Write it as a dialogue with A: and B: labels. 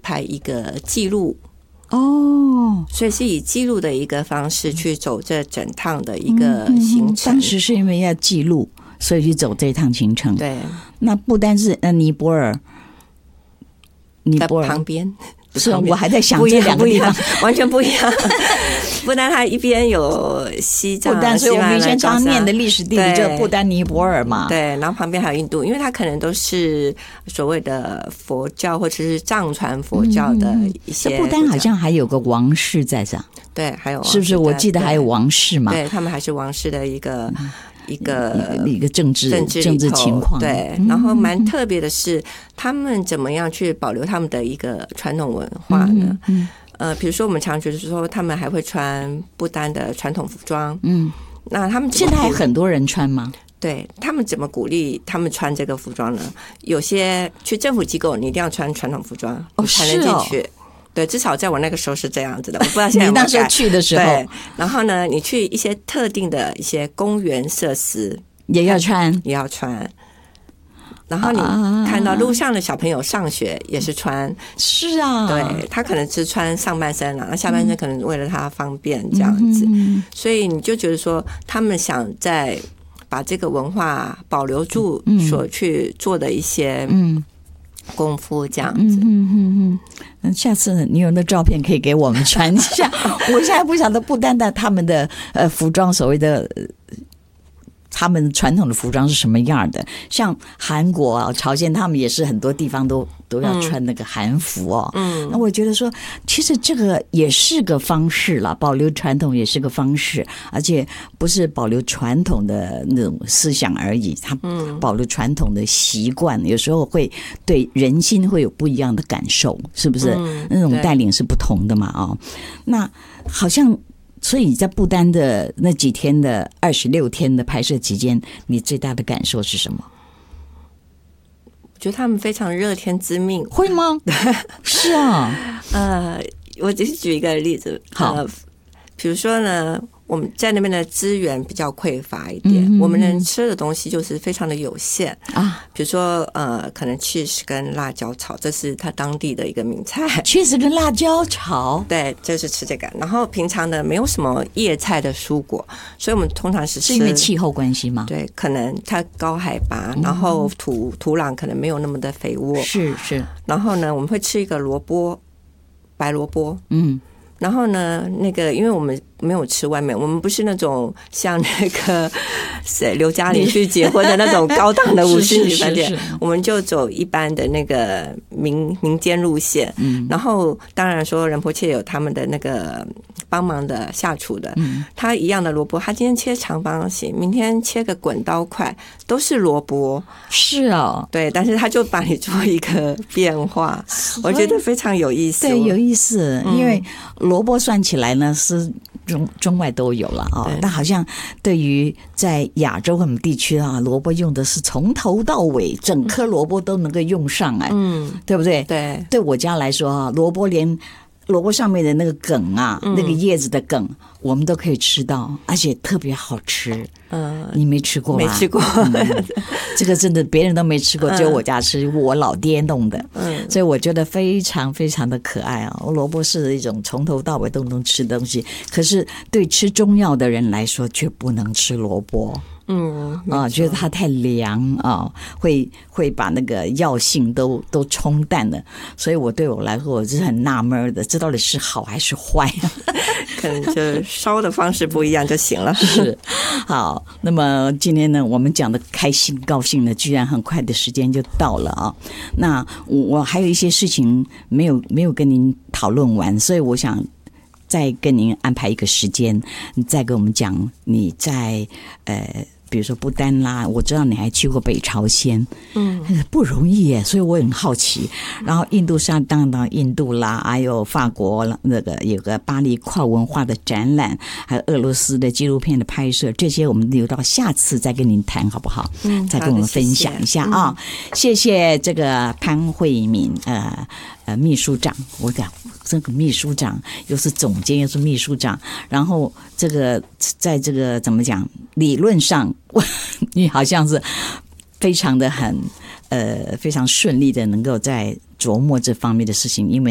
A: 拍一个记录。所以是以记录的一个方式去走这整趟的一个行程。
B: 当时是因为要记录，所以去走这趟行程。
A: 对，
B: 那不单是尼泊尔
A: 旁边。
B: 是我还在想这两个地方
A: 完全不一样。不丹它一边有西藏，
B: 不丹，所以我们以前常念的历史地理就不丹尼泊尔嘛。
A: 对，然后旁边还有印度，因为它可能都是所谓的佛教或者是藏传佛教的一些。
B: 不丹好像还有个王室在这，
A: 对，还有
B: 是不是？我记得还有王室嘛？
A: 对，他们还是王室的一个
B: 政治情况。
A: 对，然后蛮特别的是，他们怎么样去保留他们的一个传统文化呢？比如说我们常觉得说他们还会穿不丹的传统服装。那他们
B: 现在还很多人穿吗？
A: 对，他们怎么鼓励他们穿这个服装呢？有些去政府机构，你一定要穿传统服装，你才能进去。对，至少在我那个时候是这样子的，我不知道现在有没有改。
B: 你那时候去的时候，
A: 对，然后呢，你去一些特定的一些公园设施
B: 也要穿。
A: 然后你看到路上的小朋友上学也是穿。
B: 是啊，
A: 对，他可能是穿上半身了，那下半身可能为了他方便这样子。所以你就觉得说，他们想在把这个文化保留住所去做的一些功夫这样子。
B: 下次你有那照片可以给我们传一下。我现在不晓得不单单他们的服装，所谓的他们传统的服装是什么样的，像韩国啊、朝鲜，他们也是很多地方都要穿那个韩服哦。那我觉得说，其实这个也是个方式啦，保留传统也是个方式，而且不是保留传统的那种思想而已，它保留传统的习惯，有时候会对人心会有不一样的感受，是不是？那种带领是不同的嘛。那好像。所以在不丹的那几天的26天的拍摄期间，你最大的感受是什么？
A: 我觉得他们非常乐天知命。
B: 会吗？是啊。
A: 我只是举一个例子。好，比如说呢，我们在那边的资源比较匮乏一点，我们能吃的东西就是非常的有限啊。比如说可能 cheese 跟辣椒炒，这是他当地的一个名菜。
B: cheese 跟辣椒炒，
A: 对，就是吃这个。然后平常呢没有什么叶菜的蔬果，所以我们通常是
B: 因为气候关系吗？
A: 对，可能它高海拔，然后土壤可能没有那么的肥沃。
B: 是。
A: 然后呢，我们会吃一个白萝卜。然后呢，那个因为我们没有吃外面，我们不是那种像那个刘嘉玲去结婚的那种高档的5星级饭店，我们就走一般的那个民间路线。然后当然说仁波切有他们的那个帮忙的下厨的，他一样的萝卜，他今天切长方形，明天切个滚刀块，都是萝卜。
B: 是哦，
A: 对，但是他就把你做一个变化，我觉得非常有意思。
B: 对，有意思，因为萝卜算起来呢是中外都有了啊。那好像对于在亚洲我们地区啊，萝卜用的是从头到尾，整颗萝卜都能够用上来，对不对？
A: 对，
B: 对我家来说啊，萝卜上面的那个梗啊，那个叶子的梗，我们都可以吃到，而且特别好吃。你没吃过吗？
A: 没吃过。
B: 这个真的别人都没吃过，只有我家吃，我老爹弄的。所以我觉得非常非常的可爱啊！萝卜是一种从头到尾都能吃的东西，可是对吃中药的人来说却不能吃萝卜。觉得它太凉啊，会把那个药性都冲淡了。所以对我来说，我是很纳闷的，这到底是好还是坏？
A: 可能就烧的方式不一样就行了。
B: 是，好，那么今天呢，我们讲的开心高兴呢，居然很快的时间就到了啊。那我还有一些事情没有跟您讨论完，所以我想再跟您安排一个时间，你再跟我们讲你在比如说不丹啦，我知道你还去过北朝鲜，不容易耶，所以我很好奇。然后印度当然印度啦，还有法国那个有个巴黎跨文化的展览，还有俄罗斯的纪录片的拍摄，这些我们留到下次再跟您谈好不好？再跟我们分享一下啊。谢谢这个潘慧敏秘书长，我讲这个秘书长又是总监又是秘书长，然后这个在这个怎么讲，理论上你好像是非常的非常顺利的能够在琢磨这方面的事情，因为